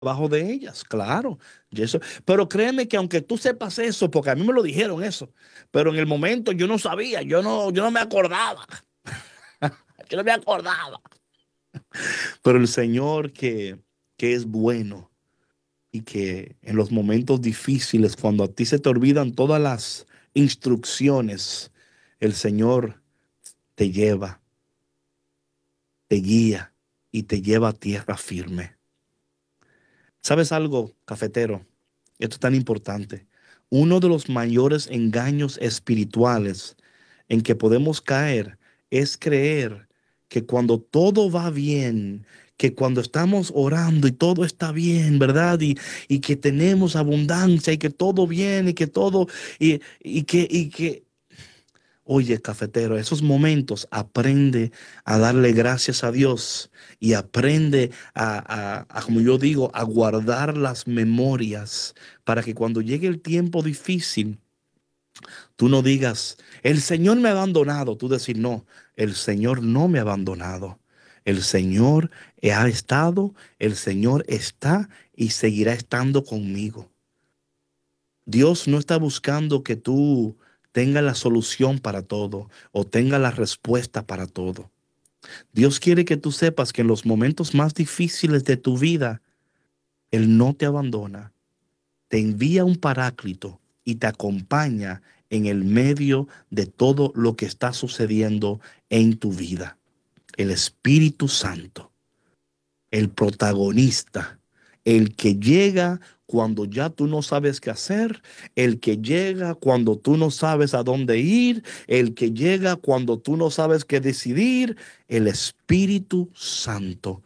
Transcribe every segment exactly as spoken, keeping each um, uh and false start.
Abajo de ellas, claro. Y eso, pero créeme que aunque tú sepas eso, porque a mí me lo dijeron eso, pero en el momento yo no sabía, yo no, yo no me acordaba, yo no me acordaba. Pero el Señor que, que es bueno y que en los momentos difíciles, cuando a ti se te olvidan todas las instrucciones, el Señor te lleva, te guía y te lleva a tierra firme. ¿Sabes algo, cafetero? Esto es tan importante. Uno de los mayores engaños espirituales en que podemos caer es creer que cuando todo va bien, que cuando estamos orando y todo está bien, ¿verdad? Y, y que tenemos abundancia y que todo bien y que todo, y, y que, y que Oye, cafetero, esos momentos aprende a darle gracias a Dios y aprende a, a, a, como yo digo, a guardar las memorias para que cuando llegue el tiempo difícil, tú no digas, el Señor me ha abandonado. Tú decir, no, el Señor no me ha abandonado. El Señor ha estado, el Señor está y seguirá estando conmigo. Dios no está buscando que tú tengas la solución para todo o tengas la respuesta para todo. Dios quiere que tú sepas que en los momentos más difíciles de tu vida, Él no te abandona, te envía un paráclito y te acompaña en el medio de todo lo que está sucediendo en tu vida. El Espíritu Santo, el protagonista, el que llega cuando ya tú no sabes qué hacer, el que llega cuando tú no sabes a dónde ir, el que llega cuando tú no sabes qué decidir, el Espíritu Santo,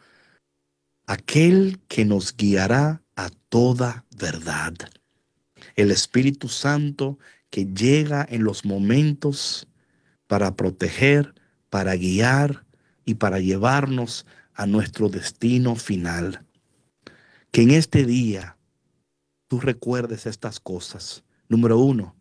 aquel que nos guiará a toda verdad. El Espíritu Santo que llega en los momentos para proteger, para guiar y para llevarnos a nuestro destino final. Que en este día tú recuerdes estas cosas. Número uno,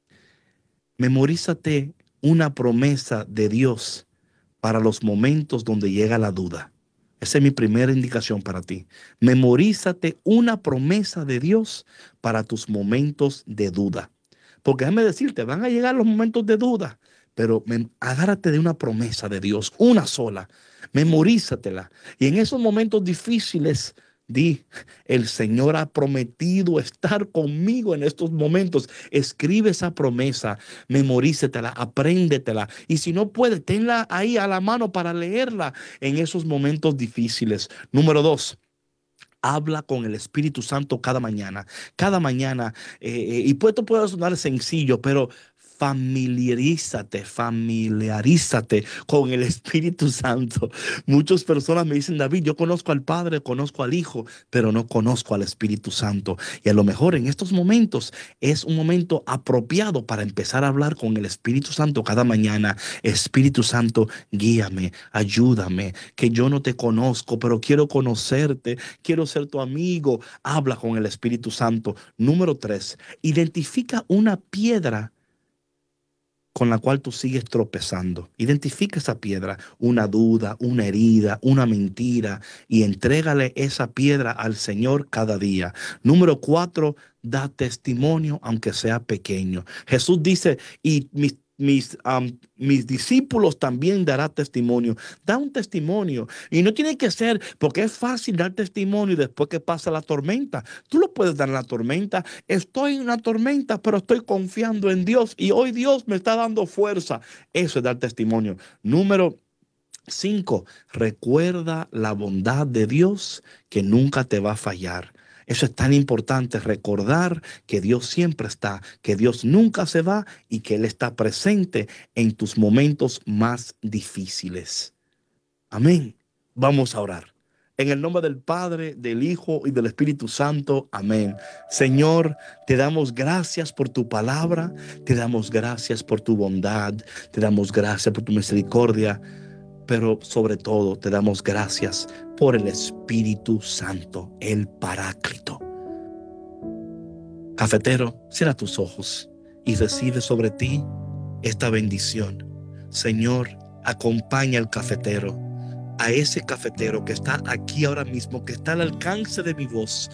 memorízate una promesa de Dios para los momentos donde llega la duda. Esa es mi primera indicación para ti. Memorízate una promesa de Dios para tus momentos de duda. Porque déjame decirte, van a llegar los momentos de duda, pero mem- agárrate de una promesa de Dios, una sola. Memorízatela. Y en esos momentos difíciles, di, el Señor ha prometido estar conmigo en estos momentos. Escribe esa promesa, memorícetela, apréndetela. Y si no puedes, tenla ahí a la mano para leerla en esos momentos difíciles. Número dos. Habla con el Espíritu Santo cada mañana. Cada mañana. Eh, eh, y esto puede sonar sencillo, pero familiarízate, familiarízate con el Espíritu Santo. Muchas personas me dicen, David, yo conozco al Padre, conozco al Hijo, pero no conozco al Espíritu Santo. Y a lo mejor en estos momentos es un momento apropiado para empezar a hablar con el Espíritu Santo cada mañana. Espíritu Santo, guíame, ayúdame, que yo no te conozco, pero quiero conocerte, quiero ser tu amigo. Habla con el Espíritu Santo. Número tres, identifica una piedra con la cual tú sigues tropezando. Identifica esa piedra, una duda, una herida, una mentira, y entrégale esa piedra al Señor cada día. Número cuatro, da testimonio aunque sea pequeño. Jesús dice, y mis Mis, um, mis discípulos también dará testimonio. Da un testimonio. Y no tiene que ser, porque es fácil dar testimonio después que pasa la tormenta. Tú lo puedes dar en la tormenta. Estoy en una tormenta, pero estoy confiando en Dios y hoy Dios me está dando fuerza. Eso es dar testimonio. Número cinco, recuerda la bondad de Dios que nunca te va a fallar. Eso es tan importante, recordar que Dios siempre está, que Dios nunca se va y que Él está presente en tus momentos más difíciles. Amén. Vamos a orar. En el nombre del Padre, del Hijo y del Espíritu Santo. Amén. Señor, te damos gracias por tu palabra, te damos gracias por tu bondad, te damos gracias por tu misericordia, pero sobre todo te damos gracias por el Espíritu Santo, el Paráclito. Cafetero, cierra tus ojos y recibe sobre ti esta bendición. Señor, acompaña al cafetero. a ese cafetero que está aquí ahora mismo, que está al alcance de mi voz,